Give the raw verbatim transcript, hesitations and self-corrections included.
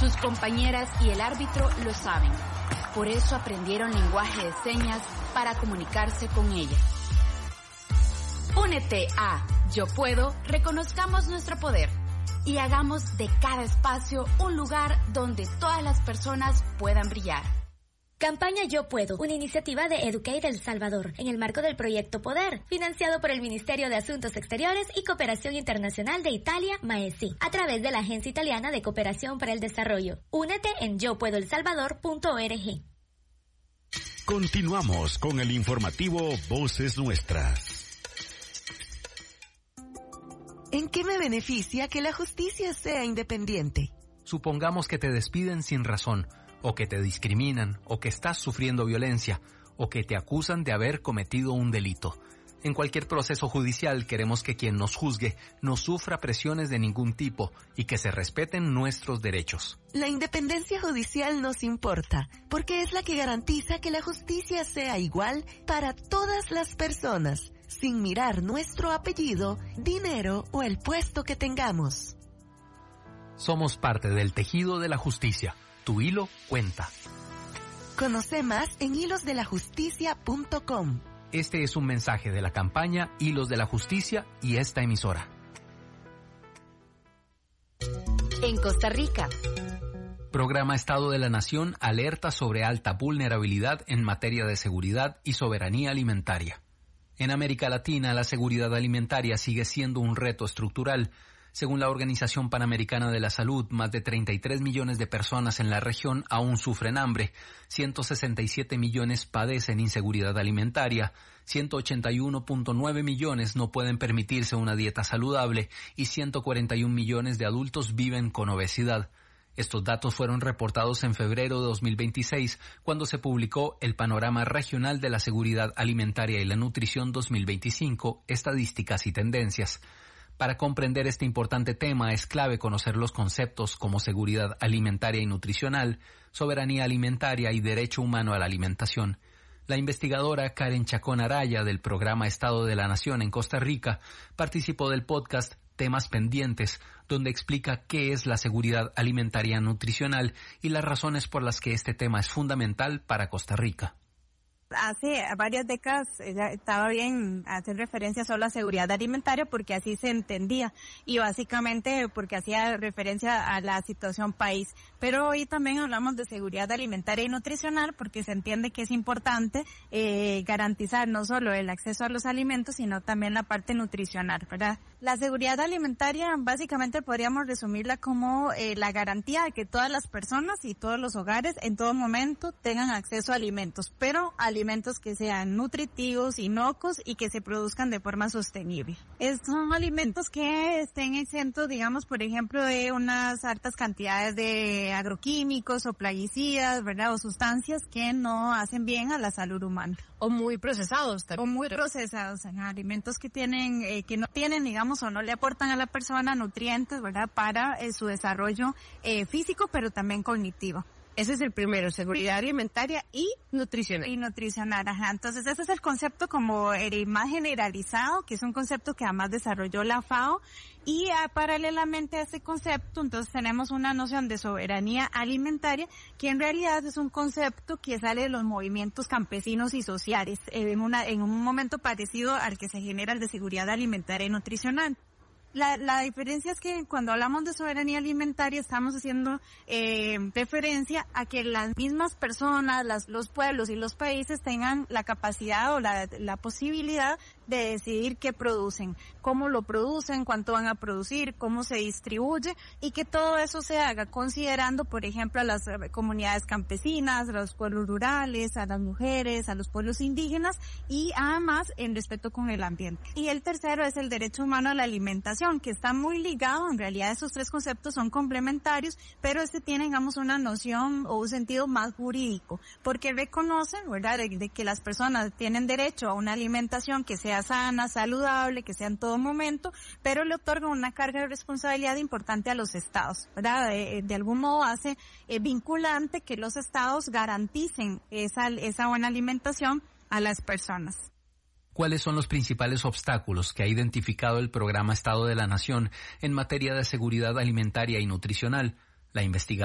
Sus compañeras y el árbitro lo saben. Por eso aprendieron lenguaje de señas para comunicarse con ella. Únete a Yo Puedo, reconozcamos nuestro poder y hagamos de cada espacio un lugar donde todas las personas puedan brillar. Campaña Yo Puedo, una iniciativa de Educate El Salvador, en el marco del proyecto Poder, financiado por el Ministerio de Asuntos Exteriores y Cooperación Internacional de Italia, MAESI, a través de la Agencia Italiana de Cooperación para el Desarrollo. Únete en yo puedo el salvador punto org. Continuamos con el informativo Voces Nuestras. ¿En qué me beneficia que la justicia sea independiente? Supongamos que te despiden sin razón, o que te discriminan, o que estás sufriendo violencia, o que te acusan de haber cometido un delito. En cualquier proceso judicial queremos que quien nos juzgue no sufra presiones de ningún tipo y que se respeten nuestros derechos. La independencia judicial nos importa, porque es la que garantiza que la justicia sea igual para todas las personas, sin mirar nuestro apellido, dinero o el puesto que tengamos. Somos parte del tejido de la justicia. Tu hilo cuenta. Conoce más en hilos de la justicia punto com. Este es un mensaje de la campaña Hilos de la Justicia y esta emisora. En Costa Rica. Programa Estado de la Nación alerta sobre alta vulnerabilidad en materia de seguridad y soberanía alimentaria. En América Latina, la seguridad alimentaria sigue siendo un reto estructural. Según la Organización Panamericana de la Salud, más de treinta y tres millones de personas en la región aún sufren hambre, ciento sesenta y siete millones padecen inseguridad alimentaria, ciento ochenta y uno punto nueve millones no pueden permitirse una dieta saludable y ciento cuarenta y un millones de adultos viven con obesidad. Estos datos fueron reportados en febrero de dos mil veintiséis, cuando se publicó el Panorama Regional de la Seguridad Alimentaria y la Nutrición dos mil veinticinco, Estadísticas y Tendencias. Para comprender este importante tema es clave conocer los conceptos como seguridad alimentaria y nutricional, soberanía alimentaria y derecho humano a la alimentación. La investigadora Karen Chacón Araya del programa Estado de la Nación en Costa Rica participó del podcast Temas Pendientes, donde explica qué es la seguridad alimentaria nutricional y las razones por las que este tema es fundamental para Costa Rica. Hace varias décadas estaba bien hacer referencia solo a seguridad alimentaria porque así se entendía y básicamente porque hacía referencia a la situación país. Pero hoy también hablamos de seguridad alimentaria y nutricional porque se entiende que es importante eh, garantizar no solo el acceso a los alimentos, sino también la parte nutricional, ¿verdad? La seguridad alimentaria básicamente podríamos resumirla como eh, la garantía de que todas las personas y todos los hogares en todo momento tengan acceso a alimentos, pero alimentos que sean nutritivos, inocuos y que se produzcan de forma sostenible. Es, son alimentos que estén exentos, digamos, por ejemplo, de unas altas cantidades de agroquímicos o plaguicidas, ¿verdad? O sustancias que no hacen bien a la salud humana. O muy procesados también. O muy procesados, en alimentos que tienen, eh, que no tienen, digamos, o no le aportan a la persona nutrientes, ¿verdad? Para eh, su desarrollo eh, físico, pero también cognitivo. Ese es el primero, seguridad alimentaria y nutricional. Y nutricional, ajá. Entonces ese es el concepto como el más generalizado, que es un concepto que además desarrolló la FAO. Y ah, paralelamente a ese concepto, entonces tenemos una noción de soberanía alimentaria, que en realidad es un concepto que sale de los movimientos campesinos y sociales, eh, en, una, en un momento parecido al que se genera el de seguridad alimentaria y nutricional. La, la diferencia es que cuando hablamos de soberanía alimentaria estamos haciendo eh, referencia a que las mismas personas, las, los pueblos y los países tengan la capacidad o la, la posibilidad de decidir qué producen, cómo lo producen, cuánto van a producir, cómo se distribuye y que todo eso se haga considerando, por ejemplo, a las comunidades campesinas, a los pueblos rurales, a las mujeres, a los pueblos indígenas y además en respeto con el ambiente. Y el tercero es el derecho humano a la alimentación, que está muy ligado, en realidad esos tres conceptos son complementarios, pero este tiene, digamos, una noción o un sentido más jurídico, porque reconocen, ¿verdad?, de, de que las personas tienen derecho a una alimentación que sea sana, saludable, que sea en todo momento, pero le otorgan una carga de responsabilidad importante a los estados, ¿verdad? De, de algún modo hace eh, vinculante que los estados garanticen esa, esa buena alimentación a las personas. ¿Cuáles son los principales obstáculos que ha identificado el Programa Estado de la Nación en materia de seguridad alimentaria y nutricional? La investigación